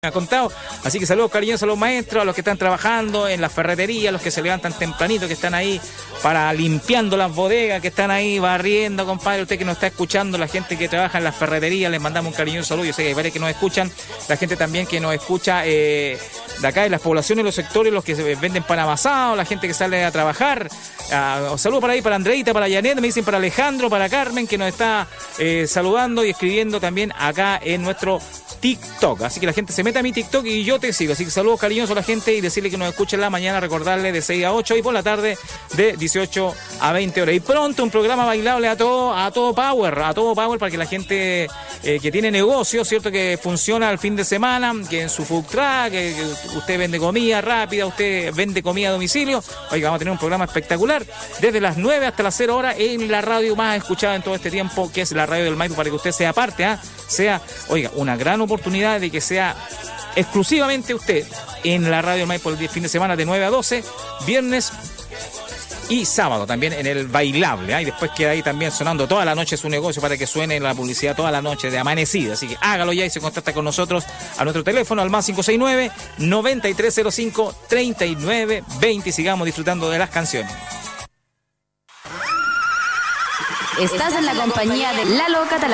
ha contado, así que saludos cariñosos a los maestros, a los que están trabajando en la ferretería, a los que se levantan tempranito, que están ahí para limpiando las bodegas, que están ahí barriendo, compadre, usted que nos está escuchando, la gente que trabaja en la ferretería, les mandamos un cariñoso saludo. Yo sé que hay varios que nos escuchan, la gente también que nos escucha de acá, de las poblaciones, los sectores, los que se venden pan amasado, la gente que sale a trabajar. Saludos para ahí, para Andreita, para Janet, me dicen para Alejandro, para Carmen, que nos está saludando y escribiendo también acá en nuestro TikTok. Así que la gente se mete a mi TikTok y yo te sigo. Así que saludos cariñosos a la gente y decirle que nos escuche en la mañana, recordarle de 6 a 8 y por la tarde de 18 a 20 horas. Y pronto un programa bailable a todo power para que la gente que tiene negocio, ¿cierto? Que funciona al fin de semana, que en su food truck, que usted vende comida rápida, usted vende comida a domicilio. Oiga, vamos a tener un programa espectacular desde las 9 hasta las 0 horas en la radio más escuchada en todo este tiempo, que es la radio del Maipo, para que usted sea parte, sea, oiga, una gran oportunidad de que sea exclusivamente usted en la radio del Maipo el fin de semana de 9 a 12, viernes y sábado también en el bailable, y después queda ahí también sonando toda la noche su negocio para que suene la publicidad toda la noche de amanecida. Así que hágalo ya y se contacta con nosotros a nuestro teléfono al más 569-9305-3920 y sigamos disfrutando de las canciones. Estás en la compañía de Lalo Catalán.